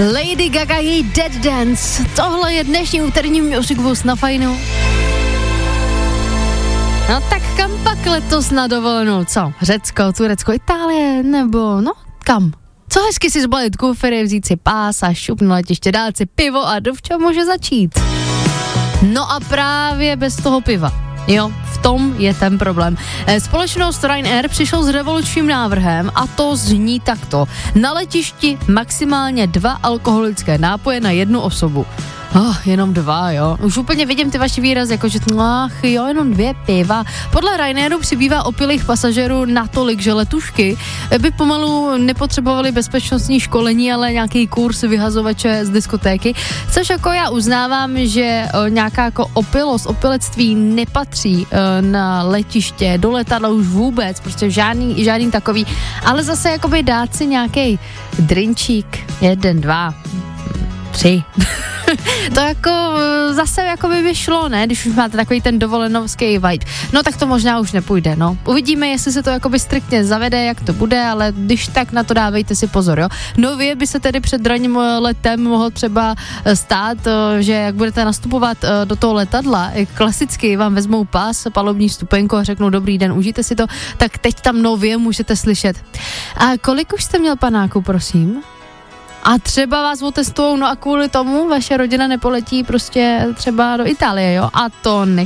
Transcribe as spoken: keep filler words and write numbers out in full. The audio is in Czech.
Lady Gaga, její Dead Dance. Tohle je dnešní úterní Music Bus na Fajnu. No tak kam pak letos na dovolenou? Co? Řecko, Turecko, Itálie nebo no kam? Co hezky si zbalit kufery, vzít si pás a šup na letiště, dát si pivo a do včeho může začít? No a právě bez toho piva. Jo, v tom je ten problém. Společnost Ryanair přišel s revolučním návrhem a to zní takto. Na letišti maximálně dva alkoholické nápoje na jednu osobu. Oh, jenom dva, jo. Už úplně vidím ty vaše výrazy, jakože ach jo, jenom dvě piva. Podle Ryanairu přibývá opilých pasažerů natolik, že letušky by pomalu nepotřebovaly bezpečnostní školení, ale nějaký kurz vyhazovače z diskotéky. Což jako já uznávám, že o, nějaká jako opilost, opilectví nepatří o, na letiště, do letadla už vůbec, prostě žádný, žádný takový. Ale zase jakoby dát si nějaký drinčík, jeden, dva, tři. To jako zase jako by vyšlo, ne? Když už máte takový ten dovolenovský vibe. No tak to možná už nepůjde, no. Uvidíme, jestli se to jakoby striktně zavede, jak to bude, ale když tak na to dávejte si pozor, jo. Nově by se tedy před ranním letem mohlo třeba stát, že jak budete nastupovat do toho letadla, klasicky vám vezmou pás, palubní stupenku a řeknou dobrý den, užijte si to, tak teď tam nově můžete slyšet. A kolik už jste měl panáku, prosím? A třeba vás otestujou, no a kvůli tomu vaše rodina nepoletí prostě třeba do Itálie, jo? A to ne.